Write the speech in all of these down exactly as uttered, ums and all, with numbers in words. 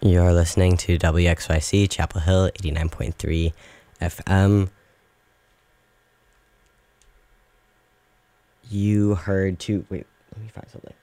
You're listening to W X Y C Chapel Hill eighty-nine point three F M. You heard two... Wait, let me find something.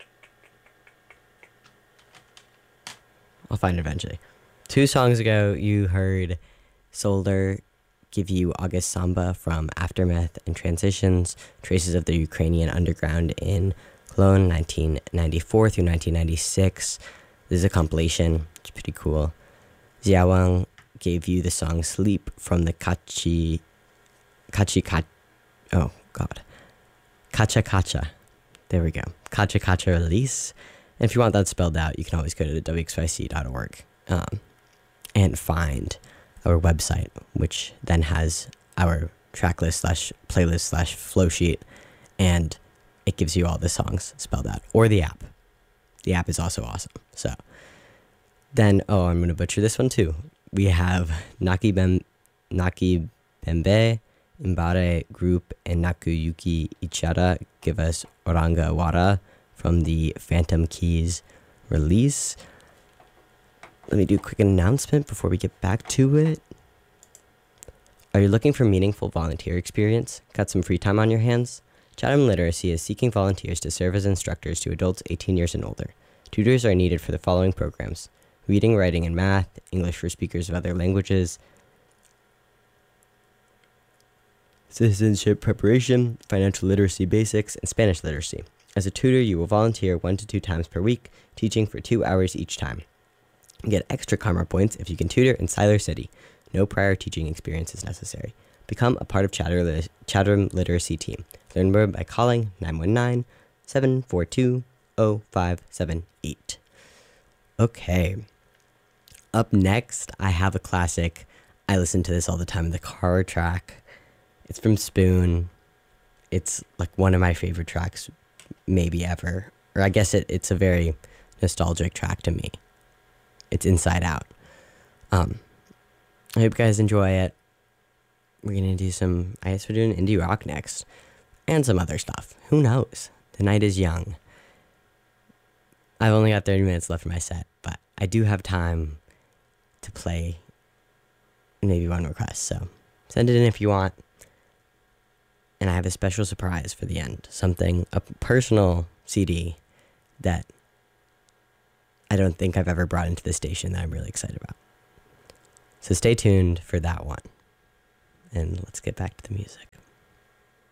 I'll find it eventually. Two songs ago, you heard Solder give you August Samba from Aftermath and Transitions, Traces of the Ukrainian Underground in Cologne, nineteen ninety-four through nineteen ninety-six. This is a compilation. It's pretty cool. Xiaowang gave you the song Sleep from the Kachi... Kachi Kachi... Oh, God. Kacha Kacha. There we go. Kacha Kacha release. And if you want that spelled out, you can always go to W X Y C dot org um, and find our website, which then has our track list slash playlist slash flow sheet, and it gives you all the songs spelled out, or the app. The app is also awesome. So then, oh, I'm going to butcher this one too. We have Naki, Bem, Naki Bembe, Imbare Group, and Nakuyuki Ichara give us Oranga Wara from the Phantom Keys release. Let me do a quick announcement before we get back to it. Are you looking for meaningful volunteer experience? Got some free time on your hands? Chatham Literacy is seeking volunteers to serve as instructors to adults eighteen years and older. Tutors are needed for the following programs: reading, writing, and math, English for speakers of other languages, citizenship preparation, financial literacy basics, and Spanish literacy. As a tutor, you will volunteer one to two times per week, teaching for two hours each time. Get extra karma points if you can tutor in Siler City. No prior teaching experience is necessary. Become a part of Chatter Chatham Literacy Team. Learn more by calling nine one nine, seven four two, zero five seven eight. Okay. Up next, I have a classic. I listen to this all the time in the car track. It's from Spoon. It's like one of my favorite tracks maybe ever. Or I guess it, it's a very nostalgic track to me. It's Inside Out. Um, I hope you guys enjoy it. We're going to do some, I guess we're doing indie rock next. And some other stuff. Who knows? The night is young. I've only got thirty minutes left in my set, but I do have time to play maybe one request. So send it in if you want. And I have a special surprise for the end. Something, a personal C D that I don't think I've ever brought into the station that I'm really excited about. So stay tuned for that one. And let's get back to the music.